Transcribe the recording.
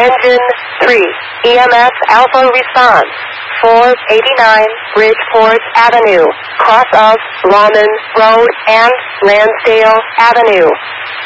Engine 3, EMS Alpha response. 489 Bridgeport Avenue, cross of Lawman Road and Lansdale Avenue.